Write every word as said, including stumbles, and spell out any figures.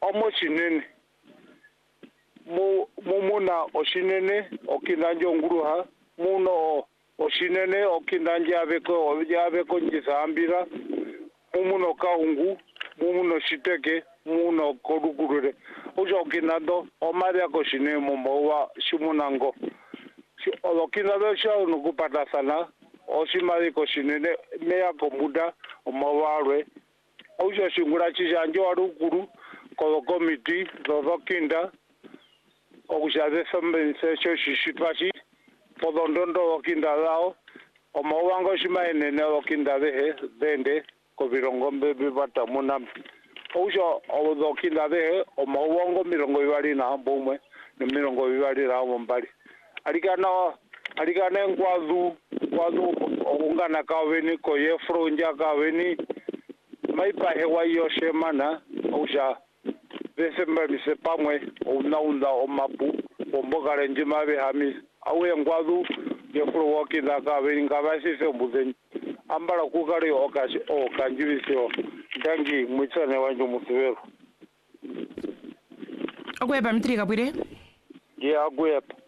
omoshinene mu mumuna oshinene okindanje onguruha muno oshinene okindanje abeko abeko njisambira mumuno kaungu mumuno shiteke muno kodugurure ujo kinado omaria koshine mowa shimunango okinado sha nukupata sana oshimari koshinene meya komuda omawarwe ujo shingura chijanjo arukuru ko komiti zo kinda okujaze sombense sho shishitwachi podondondo okinda lao omawango shimaenene okinda dehe dende ko birongombe bibata munam ujo okinda dehe omawango mirongo ibali na bomwe ne mirongo ibali ra bombali alikana alikana ngwazu ngwazu ongana kaweni ko yefronja kaweni maipa hewa yoshe mana uja desemba mise pamwe unaunda omapu bomboka renji mabe hamis awe ngwazu yefro wakinda kaweni ngabasi sembuzen ambara kukari okashi okanjibisio dangi mwitsane wanjo musivero Agweba mtrika bwire? Yeah, agweba.